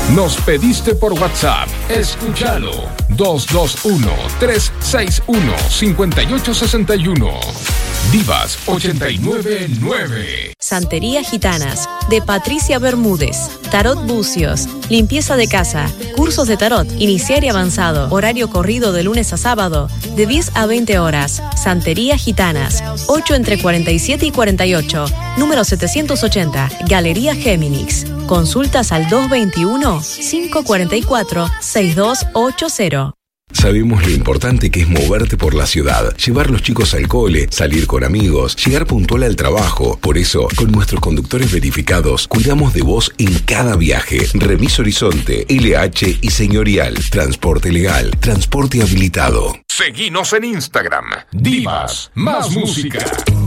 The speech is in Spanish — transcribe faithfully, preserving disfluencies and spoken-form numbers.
Nos pediste por WhatsApp. Escúchalo. dos dos uno, tres seis uno, cinco ocho seis uno. Divas ochenta y nueve nueve. Santería Gitanas, de Patricia Bermúdez. Tarot Bucios, limpieza de casa, cursos de tarot, iniciar y avanzado, horario corrido de lunes a sábado, de diez a veinte horas. Santería Gitanas, ocho entre cuarenta y siete y cuarenta y ocho, número setecientos ochenta, Galería Géminis. Consultas al dos veintiuno, cinco cuarenta y cuatro, sesenta y dos ochenta. Sabemos lo importante que es moverte por la ciudad, llevar los chicos al cole, salir con amigos, llegar puntual al trabajo. Por eso, con nuestros conductores verificados, cuidamos de vos en cada viaje. Remis Horizonte, L H y Señorial. Transporte legal, transporte habilitado. Seguinos en Instagram. Divas más música.